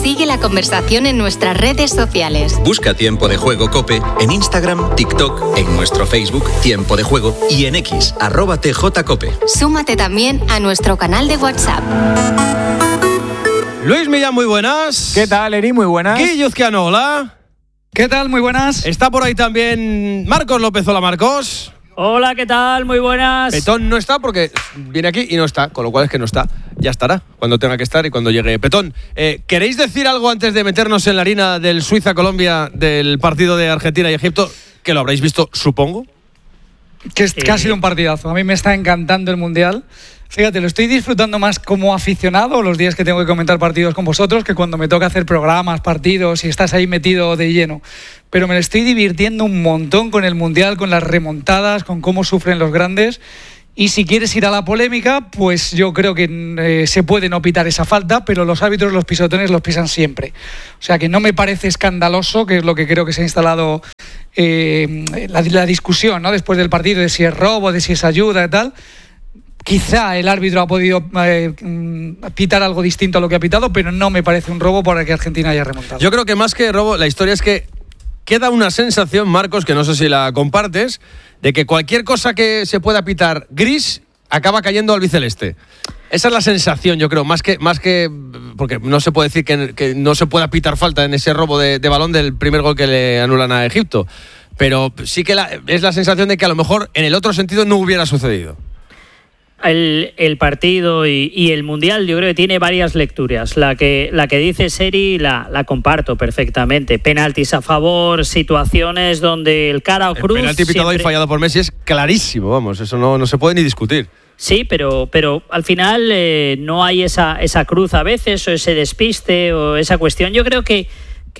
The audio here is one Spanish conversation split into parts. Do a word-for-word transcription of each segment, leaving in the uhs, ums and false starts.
Sigue la conversación en nuestras redes sociales. Busca Tiempo de Juego COPE en Instagram, TikTok, en nuestro Facebook Tiempo de Juego y en X, arroba tjcope. Súmate también a nuestro canal de WhatsApp. Luis Millán, muy buenas. ¿Qué tal, Eri? Muy buenas. Guilluzquiano, hola. ¿Qué tal? Muy buenas. Está por ahí también Marcos López. Hola, Marcos. Hola, ¿qué tal? Muy buenas. Petón no está porque viene aquí y no está, con lo cual es que no está. Ya estará cuando tenga que estar y cuando llegue Petón. Eh, ¿Queréis decir algo antes de meternos en la harina del Suiza-Colombia, del partido de Argentina y Egipto? Que lo habréis visto, supongo. Que, es, que ha sido un partidazo. A mí me está encantando el Mundial. Fíjate, lo estoy disfrutando más como aficionado los días que tengo que comentar partidos con vosotros que cuando me toca hacer programas, partidos y estás ahí metido de lleno. Pero me lo estoy divirtiendo un montón con el Mundial, con las remontadas, con cómo sufren los grandes. Y si quieres ir a la polémica, pues yo creo que eh, se puede no pitar esa falta, pero los árbitros los pisotones los pisan siempre. O sea que no me parece escandaloso, que es lo que creo que se ha instalado eh, la, la discusión, ¿no? Después del partido, de si es robo, de si es ayuda y tal. Quizá el árbitro ha podido eh, pitar algo distinto a lo que ha pitado, pero no me parece un robo para que Argentina haya remontado. Yo creo que más que robo, la historia es que queda una sensación, Marcos, que no sé si la compartes, de que cualquier cosa que se pueda pitar gris acaba cayendo al albiceleste. Esa es la sensación, yo creo, más que, más que porque no se puede decir que, que no se pueda pitar falta en ese robo de, de balón del primer gol que le anulan a Egipto. Pero sí que la, es la sensación de que a lo mejor en el otro sentido no hubiera sucedido. El, el partido y, y el Mundial yo creo que tiene varias lecturas. La que, la que dice Seri la, la comparto perfectamente. Penaltis a favor, situaciones donde el cara o cruz... El penalti pitado siempre... y fallado por Messi es clarísimo, vamos, eso no, no se puede ni discutir. Sí, pero, pero al final eh, no hay esa, esa cruz a veces, o ese despiste, o esa cuestión. Yo creo que...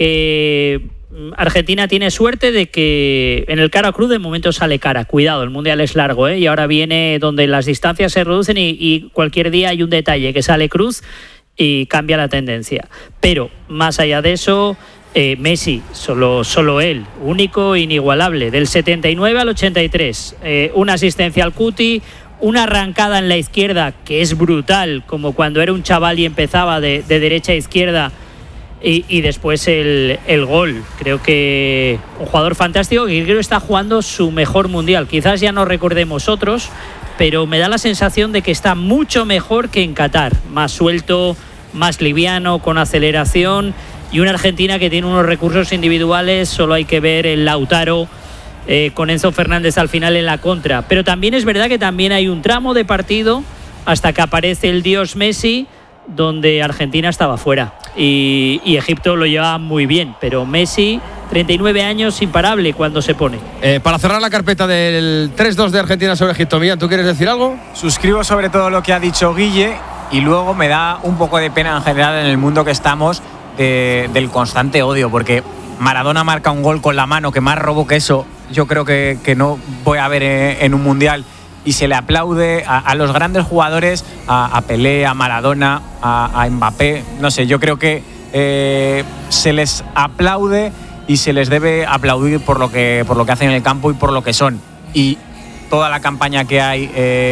que Argentina tiene suerte de que en el cara cruz de momento sale cara. Cuidado, el Mundial es largo, ¿eh? Y ahora viene donde las distancias se reducen y, y cualquier día hay un detalle que sale cruz y cambia la tendencia. Pero más allá de eso, eh, Messi, solo, solo él, único e inigualable, del setenta y nueve al ochenta y tres. Eh, una asistencia al Cuti, una arrancada en la izquierda que es brutal, como cuando era un chaval y empezaba de, de derecha a izquierda. Y, y después el, el gol. Creo que un jugador fantástico que creo que está jugando su mejor Mundial. Quizás ya no recordemos otros, pero me da la sensación de que está mucho mejor que en Qatar. Más suelto, más liviano, con aceleración. Y una Argentina que tiene unos recursos individuales. Solo hay que ver el Lautaro eh, con Enzo Fernández al final en la contra. Pero también es verdad que también hay un tramo de partido hasta que aparece el dios Messi, donde Argentina estaba fuera y, y Egipto lo llevaba muy bien, pero Messi, treinta y nueve años, imparable cuando se pone. Eh, para cerrar la carpeta del tres dos de Argentina sobre Egipto, Millán, ¿tú quieres decir algo? Suscribo sobre todo lo que ha dicho Guille y luego me da un poco de pena en general en el mundo que estamos de, del constante odio, porque Maradona marca un gol con la mano, que más robo que eso yo creo que, que no voy a ver en, en un Mundial. Y se le aplaude a, a los grandes jugadores, a, a Pelé, a Maradona, a, a Mbappé. No sé, yo creo que eh, se les aplaude y se les debe aplaudir por lo que, por lo que hacen en el campo y por lo que son. Y toda la campaña que hay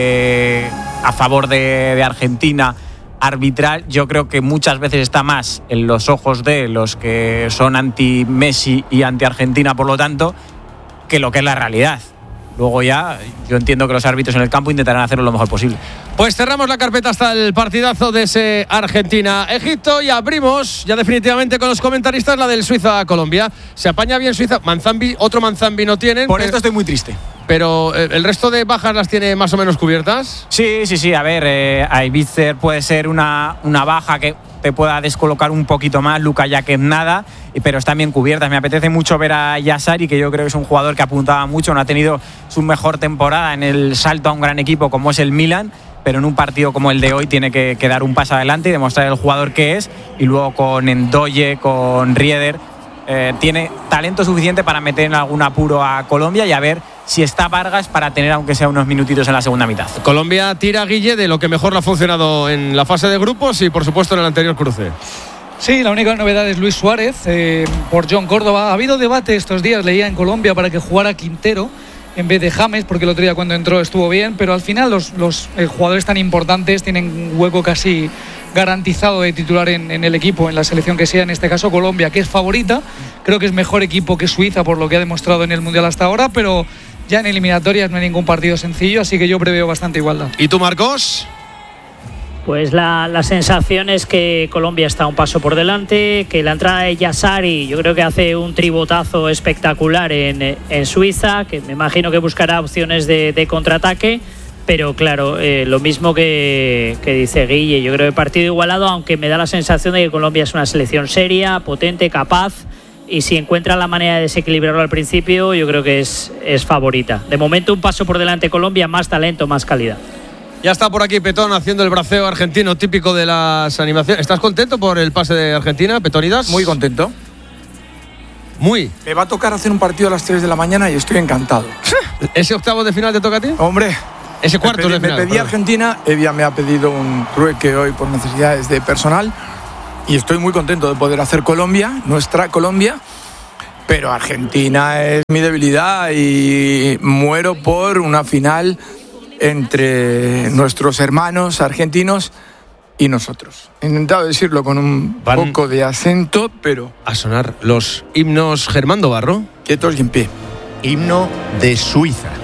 eh, a favor de, de Argentina, arbitral, yo creo que muchas veces está más en los ojos de los que son anti-Messi y anti-Argentina, por lo tanto, que lo que es la realidad. Luego ya, yo entiendo que los árbitros en el campo intentarán hacerlo lo mejor posible. Pues cerramos la carpeta hasta el partidazo de ese Argentina-Egipto y abrimos ya definitivamente con los comentaristas la del Suiza-Colombia. Se apaña bien Suiza. Manzambi, otro Manzambi no tienen. Por esto estoy muy triste. Pero ¿el resto de bajas las tiene más o menos cubiertas? Sí, sí, sí. A ver, eh, Aibitzer puede ser una, una baja que te pueda descolocar un poquito más. Luka Jaquet nada, pero están bien cubiertas. Me apetece mucho ver a Yassari, que yo creo que es un jugador que apuntaba mucho. No ha tenido su mejor temporada en el salto a un gran equipo como es el Milan, pero en un partido como el de hoy tiene que, que dar un paso adelante y demostrar el jugador que es. Y luego con Ndoye, con Rieder, eh, tiene talento suficiente para meter en algún apuro a Colombia y a ver si está Vargas para tener aunque sea unos minutitos en la segunda mitad. Colombia tira, Guille, de lo que mejor le ha funcionado en la fase de grupos y por supuesto en el anterior cruce. Sí, la única novedad es Luis Suárez eh, por John Córdoba. Ha habido debate estos días, leía en Colombia, para que jugara Quintero en vez de James, porque el otro día cuando entró estuvo bien, pero al final los, los eh, jugadores tan importantes tienen un hueco casi garantizado de titular en, en el equipo, en la selección que sea, en este caso Colombia, que es favorita. Creo que es mejor equipo que Suiza por lo que ha demostrado en el Mundial hasta ahora, pero ya en eliminatorias no hay ningún partido sencillo, así que yo preveo bastante igualdad. ¿Y tú, Marcos? Pues la, la sensación es que Colombia está un paso por delante, que la entrada de Yassari yo creo que hace un tribotazo espectacular en, en Suiza, que me imagino que buscará opciones de, de contraataque, pero claro, eh, lo mismo que, que dice Guille, yo creo que partido igualado, aunque me da la sensación de que Colombia es una selección seria, potente, capaz, y si encuentra la manera de desequilibrarlo al principio, yo creo que es, es favorita. De momento un paso por delante Colombia, más talento, más calidad. Ya está por aquí Petón haciendo el braceo argentino típico de las animaciones. ¿Estás contento por el pase de Argentina, Petonidas? Muy contento. Muy. Me va a tocar hacer un partido a las tres de la mañana y estoy encantado. ¿Ese octavo de final te toca a ti? Hombre. Ese cuarto me pedí, de final. Me pedí Argentina, Evia me ha pedido un trueque hoy por necesidades de personal y estoy muy contento de poder hacer Colombia, nuestra Colombia, pero Argentina es mi debilidad y muero por una final entre nuestros hermanos argentinos y nosotros. He intentado decirlo con un Van poco de acento, pero... a sonar los himnos Germán Barro. Quietos y en pie. Himno de Suiza.